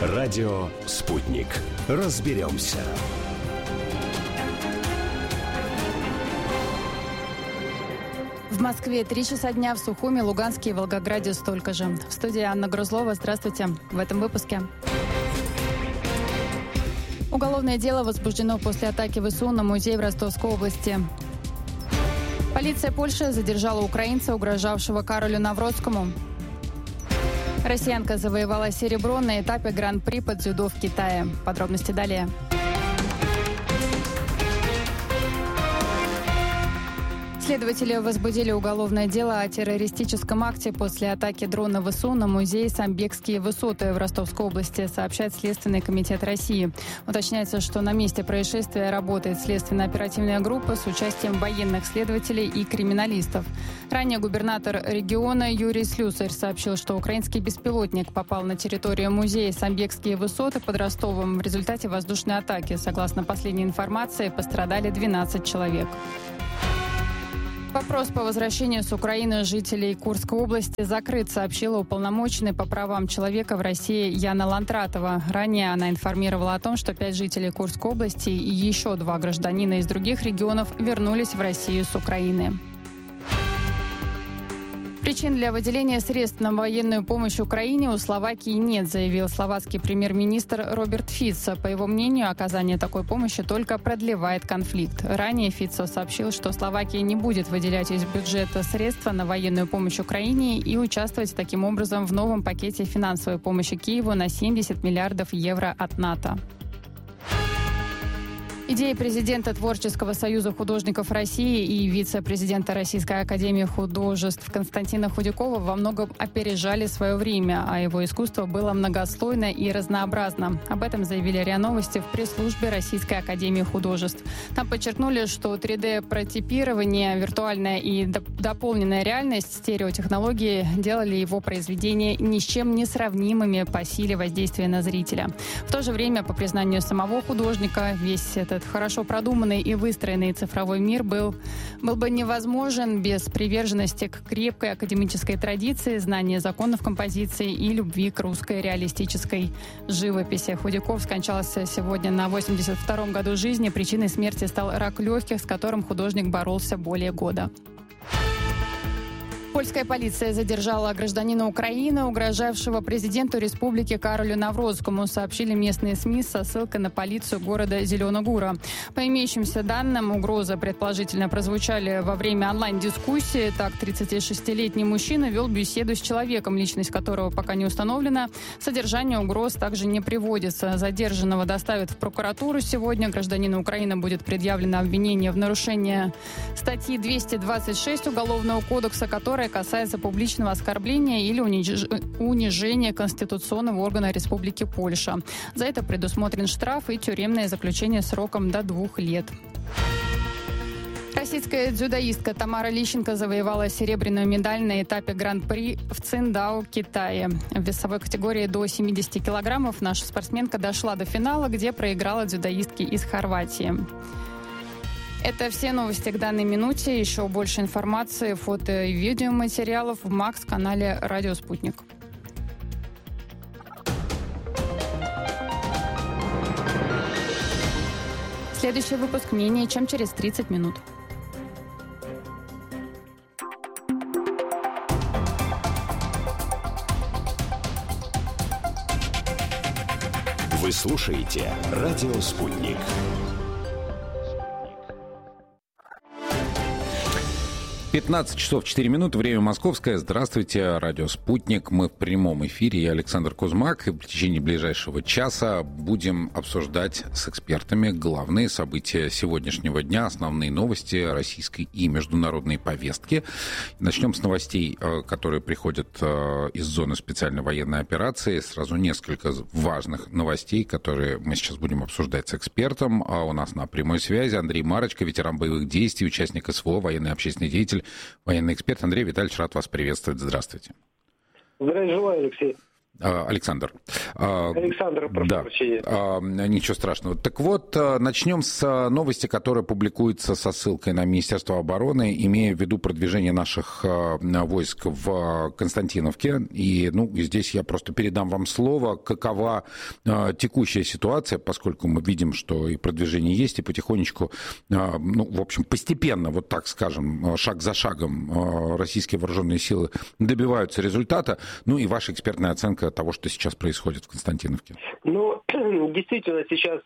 Радио «Спутник». Разберемся. В Москве 3 часа дня, в Сухуми, Луганске и Волгограде столько же. В студии Анна Грузлова. Здравствуйте. В этом выпуске. Уголовное дело возбуждено после атаки ВСУ на музей в Ростовской области. Полиция Польши задержала украинца, угрожавшего Каролю Навроцкому. Россиянка завоевала серебро на этапе Гран-при по дзюдо в Китае. Подробности далее. Следователи возбудили уголовное дело о террористическом акте после атаки дрона ВСУ на музей «Самбекские высоты» в Ростовской области, сообщает Следственный комитет России. Уточняется, что на месте происшествия работает следственно-оперативная группа с участием военных следователей и криминалистов. Ранее губернатор региона Юрий Слюсарь сообщил, что украинский беспилотник попал на территорию музея «Самбекские высоты» под Ростовом в результате воздушной атаки. Согласно последней информации, пострадали 12 человек. Вопрос по возвращению с Украины жителей Курской области закрыт, сообщила уполномоченный по правам человека в России Яна Лантратова. Ранее она информировала о том, что 5 жителей Курской области и еще 2 гражданина из других регионов вернулись в Россию с Украины. Причин для выделения средств на военную помощь Украине у Словакии нет, заявил словацкий премьер-министр Роберт Фицо. По его мнению, оказание такой помощи только продлевает конфликт. Ранее Фицо сообщил, что Словакия не будет выделять из бюджета средства на военную помощь Украине и участвовать таким образом в новом пакете финансовой помощи Киеву на 70 миллиардов евро от НАТО. Идеи президента Творческого союза художников России и вице-президента Российской академии художеств Константина Худякова во многом опережали свое время, а его искусство было многослойно и разнообразно. Об этом заявили РИА Новости в пресс-службе Российской академии художеств. Там подчеркнули, что 3D-протипирование, виртуальная и дополненная реальность, стереотехнологии делали его произведения ни с чем не сравнимыми по силе воздействия на зрителя. В то же время, по признанию самого художника, весь этот хорошо продуманный и выстроенный цифровой мир был бы невозможен без приверженности к крепкой академической традиции, знания законов композиции и любви к русской реалистической живописи. Худяков скончался сегодня на 82-м году жизни. Причиной смерти стал рак легких, с которым художник боролся более года. Польская полиция задержала гражданина Украины, угрожавшего президенту республики Каролю Навроцкому, сообщили местные СМИ со ссылкой на полицию города Зеленогура. По имеющимся данным, угрозы предположительно прозвучали во время онлайн-дискуссии. Так, 36-летний мужчина вел беседу с человеком, личность которого пока не установлена. Содержание угроз также не приводится. Задержанного доставят в прокуратуру сегодня. Гражданину Украины будет предъявлено обвинение в нарушении статьи 226 Уголовного кодекса, которая касается публичного оскорбления или унижения конституционного органа Республики Польша. За это предусмотрен штраф и тюремное заключение сроком до 2 лет. Российская дзюдоистка Тамара Лищенко завоевала серебряную медаль на этапе Гран-при в Циндао, Китае. В весовой категории до 70 килограммов наша спортсменка дошла до финала, где проиграла дзюдоистке из Хорватии. Это все новости к данной минуте. Еще больше информации, фото и видеоматериалов в МАКС-канале «Радио Спутник». Следующий выпуск менее чем через 30 минут. Вы слушаете «Радио Спутник». 15 часов 4 минуты, время московское. Здравствуйте, радио «Спутник». Мы в прямом эфире. Я Александр Кузмак. И в течение ближайшего часа будем обсуждать с экспертами главные события сегодняшнего дня, основные новости российской и международной повестки. Начнем с новостей, которые приходят из зоны специальной военной операции. Сразу несколько важных новостей, которые мы сейчас будем обсуждать с экспертом. У нас на прямой связи Андрей Марочка, ветеран боевых действий, участник СВО, военный общественный деятель, военный эксперт. Андрей Витальевич, рад вас приветствовать. Здравствуйте. Здравия желаю, Алексей. Александр. Александр, прошу прощения. Ничего страшного. Так вот, начнем с новости, которая публикуется со ссылкой на Министерство обороны, имея в виду продвижение наших войск в Константиновке. И здесь я просто передам вам слово, какова текущая ситуация, поскольку мы видим, что и продвижение есть, и потихонечку, в общем, постепенно, вот так скажем, шаг за шагом российские вооруженные силы добиваются результата. И ваша экспертная оценка того, что сейчас происходит в Константиновке? Действительно, сейчас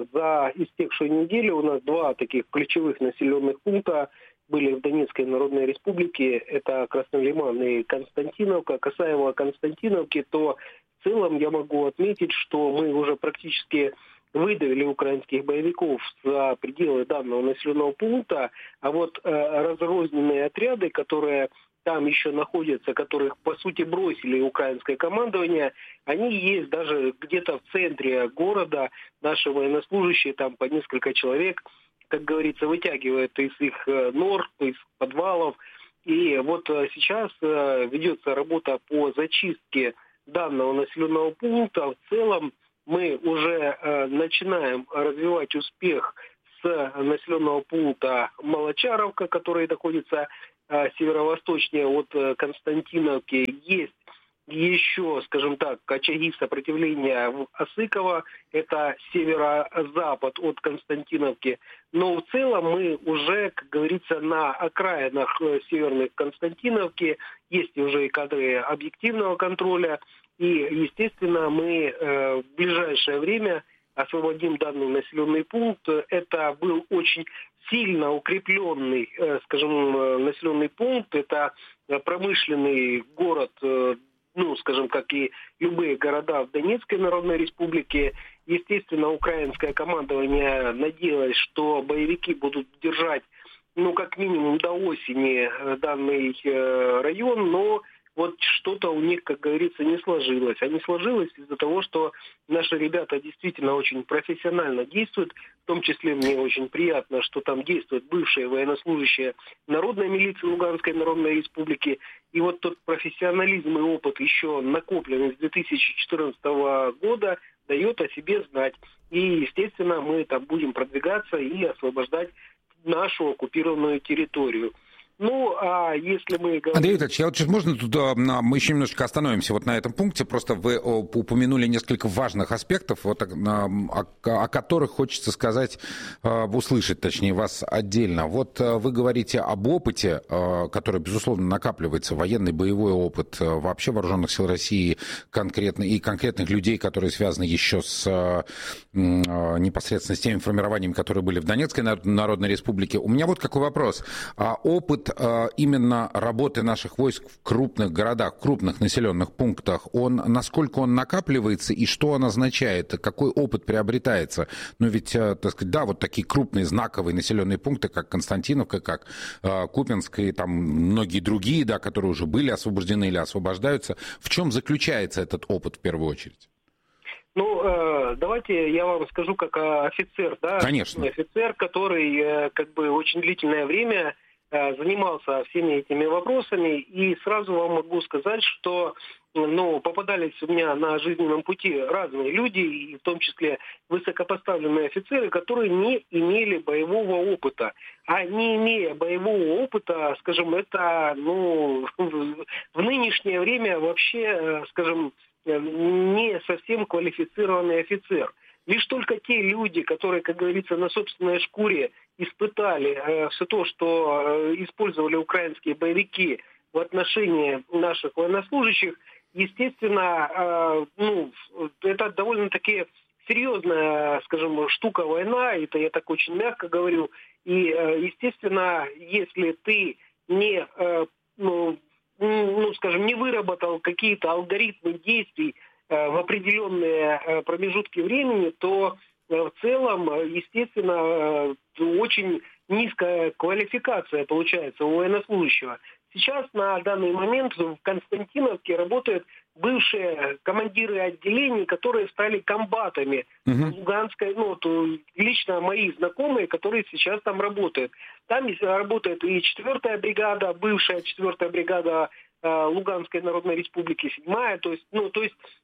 за истекшую неделю у нас два таких ключевых населенных пункта были в Донецкой Народной Республике. Это Красный Лиман и Константиновка. Касаемо Константиновки, то в целом я могу отметить, что мы уже практически выдавили украинских боевиков за пределы данного населенного пункта, а вот разрозненные отряды, которые там еще находятся, которых, по сути, бросили украинское командование, они есть даже где-то в центре города. Наши военнослужащие, там по несколько человек, как говорится, вытягивают из их нор, из подвалов. И вот сейчас ведется работа по зачистке данного населенного пункта. В целом мы уже начинаем развивать успех с населенного пункта Молочаровка, который находится северо-восточнее от Константиновки. Есть еще, скажем так, очаги сопротивления в Осыково, это северо-запад от Константиновки. Но в целом мы уже, как говорится, на окраинах северных Константиновки, есть уже и кадры объективного контроля. И, естественно, мы в ближайшее время освободим данный населенный пункт. Это был очень сильно укрепленный, скажем, населенный пункт. Это промышленный город, скажем, как и любые города в Донецкой Народной Республике. Естественно, украинское командование надеялось, что боевики будут держать, как минимум до осени данный район, но вот что-то у них, как говорится, не сложилось. А не сложилось из-за того, что наши ребята действительно очень профессионально действуют. В том числе мне очень приятно, что там действуют бывшие военнослужащие Народной милиции Луганской Народной Республики. И вот тот профессионализм и опыт, еще накопленный с 2014 года, дает о себе знать. И, естественно, мы там будем продвигаться и освобождать нашу оккупированную территорию. А если мы говорим... Андрей Витальевич, можно тут мы еще немножечко остановимся вот на этом пункте. Просто вы упомянули несколько важных аспектов, о которых хочется сказать, услышать, точнее, вас отдельно. Вот вы говорите об опыте, который, безусловно, накапливается, военный, боевой опыт вообще вооруженных сил России конкретно, и конкретных людей, которые связаны еще с непосредственно с теми формированиями, которые были в Донецкой Народной Республике. У меня вот какой вопрос. Опыт именно работы наших войск в крупных городах, в крупных населенных пунктах, насколько он накапливается и что он означает, какой опыт приобретается? Ведь, так сказать, вот такие крупные знаковые населенные пункты, как Константиновка, как Купянск и там многие другие, которые уже были освобождены или освобождаются. В чем заключается этот опыт в первую очередь? Давайте я вам скажу как офицер, Конечно. Офицер, который очень длительное время занимался всеми этими вопросами, и сразу вам могу сказать, что попадались у меня на жизненном пути разные люди, и в том числе высокопоставленные офицеры, которые не имели боевого опыта. А не имея боевого опыта, скажем, это в нынешнее время вообще, скажем, не совсем квалифицированный офицер. Лишь только те люди, которые, как говорится, на собственной шкуре испытали все то, что использовали украинские боевики в отношении наших военнослужащих, естественно, это довольно-таки серьезная, скажем, штука война, это я так очень мягко говорю, и, естественно, если ты не, не выработал какие-то алгоритмы действий в определенные промежутки времени, то в целом, естественно, очень низкая квалификация получается у военнослужащего. Сейчас на данный момент в Константиновке работают бывшие командиры отделений, которые стали комбатами Луганской, лично мои знакомые, которые сейчас там работают. Там работает и 4-я бригада, бывшая 4-я бригада Луганской Народной Республики, 7-я, то есть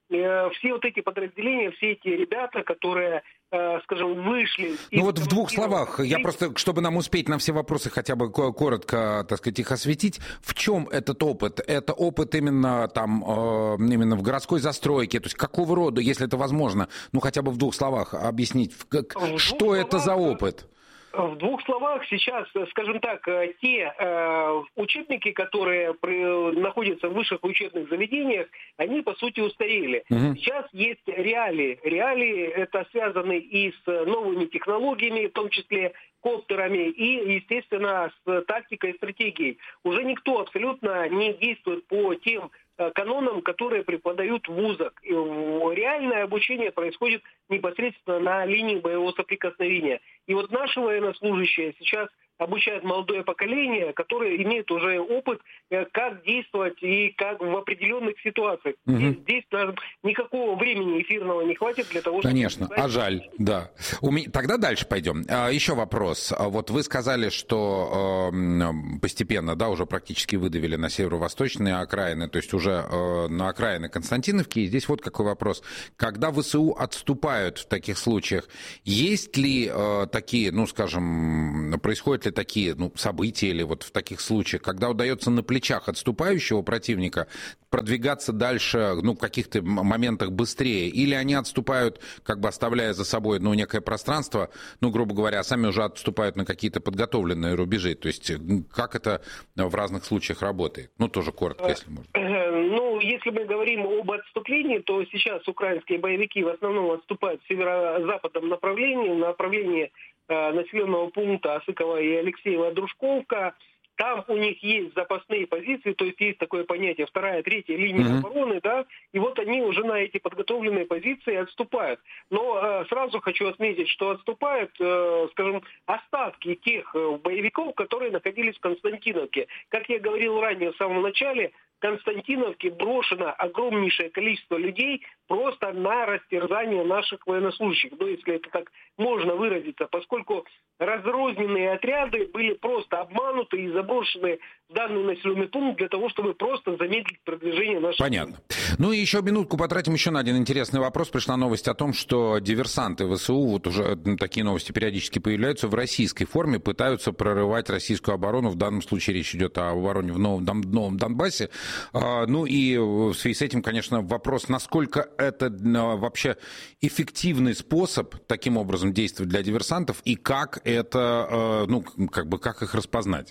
все вот эти подразделения, все эти ребята, которые, скажем, вышли... Ну вот в двух словах, я просто, чтобы нам успеть на все вопросы хотя бы коротко, так сказать, их осветить, в чем этот опыт? Это опыт именно там, именно в городской застройке, то есть какого рода, если это возможно, ну хотя бы в двух словах объяснить, что это за опыт? В двух словах сейчас, скажем так, те учебники, которые находятся в высших учебных заведениях, они, по сути, устарели. Сейчас есть реалии. Реалии это связаны и с новыми технологиями, в том числе коптерами, и, естественно, с тактикой и стратегией. Уже никто абсолютно не действует по тем канонам, которые преподают в вузах. И реальное обучение происходит непосредственно на линии боевого соприкосновения. И вот наши военнослужащие сейчас обучают молодое поколение, которое имеет уже опыт, как действовать и как в определенных ситуациях. Здесь даже никакого времени эфирного не хватит для того, чтобы... Конечно, а жаль, да. Тогда дальше пойдем. Еще вопрос. Вот вы сказали, что постепенно, да, уже практически выдавили на северо-восточные окраины, то есть уже на окраины Константиновки. И здесь вот какой вопрос. Когда ВСУ отступают в таких случаях, есть ли такие, ну, скажем, происходят ли такие, ну, события или вот в таких случаях, когда удается на плечах отступающего противника продвигаться дальше, ну, в каких-то моментах быстрее, или они отступают, как бы оставляя за собой, ну, некое пространство, ну, грубо говоря, сами уже отступают на какие-то подготовленные рубежи, то есть как это в разных случаях работает? Ну, тоже коротко, если можно. Ну, если мы говорим об отступлении, то сейчас украинские боевики в основном отступают в северо-западном направлении населенного пункта Осыкова и Алексеева-Дружковка. Там у них есть запасные позиции, то есть есть такое понятие вторая, третья линия обороны, да, и вот они уже на эти подготовленные позиции отступают. Но сразу хочу отметить, что отступают, скажем, остатки тех боевиков, которые находились в Константиновке. Как я говорил ранее, в самом начале, в Константиновке брошено огромнейшее количество людей просто на растерзание наших военнослужащих. Ну, если это так можно выразиться, поскольку разрозненные отряды были просто обмануты и заброшены в данный населенный пункт для того, чтобы просто замедлить продвижение наших... Понятно. Ну и еще минутку потратим еще на один интересный вопрос. Пришла новость о том, что диверсанты ВСУ, вот уже такие новости периодически появляются, в российской форме пытаются прорывать российскую оборону. В данном случае речь идет о обороне в Новом Донбассе. Ну и в связи с этим, конечно, вопрос, насколько это вообще эффективный способ таким образом действовать для диверсантов и как это, ну, как бы, как их распознать?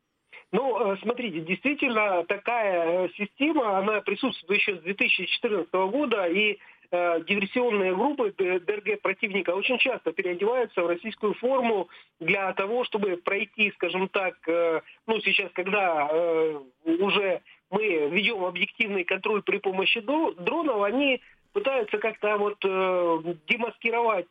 Ну, смотрите, действительно, такая система, она присутствует еще с 2014 года, и диверсионные группы ДРГ противника очень часто переодеваются в российскую форму для того, чтобы пройти, скажем так, ну, сейчас, когда уже мы ведем объективный контроль при помощи дронов, они пытаются как-то вот демаскировать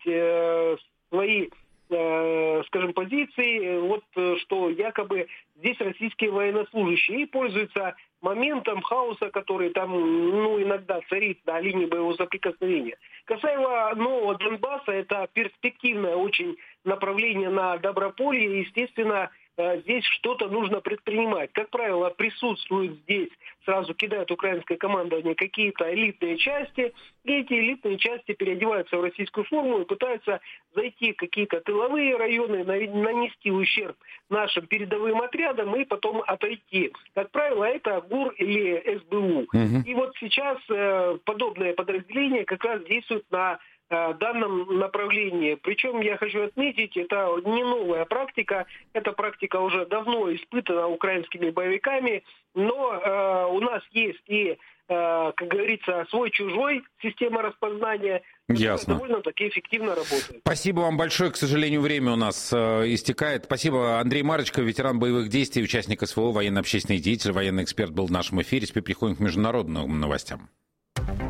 свои, скажем, позиции, вот что якобы здесь российские военнослужащие, и пользуются моментом хаоса, который там, ну, иногда царит на линии боевого соприкосновения. Касаемо Нового Донбасса, это перспективное очень направление на Доброполье, естественно, здесь что-то нужно предпринимать. Как правило, присутствуют здесь, сразу кидают украинское командование какие-то элитные части, и эти элитные части переодеваются в российскую форму и пытаются зайти в какие-то тыловые районы, нанести ущерб нашим передовым отрядам и потом отойти. Как правило, это ГУР или СБУ. И вот сейчас подобные подразделения как раз действуют на данном направлении. Причем я хочу отметить, это не новая практика, эта практика уже давно испытана украинскими боевиками, но у нас есть и, как говорится, свой-чужой система распознания, Ясно. Довольно-таки эффективно работает. Спасибо вам большое. К сожалению, время у нас истекает. Спасибо. Андрей Марочка, ветеран боевых действий, участник СВО, военно-общественный деятель, военный эксперт, был в нашем эфире. Теперь переходим к международным новостям.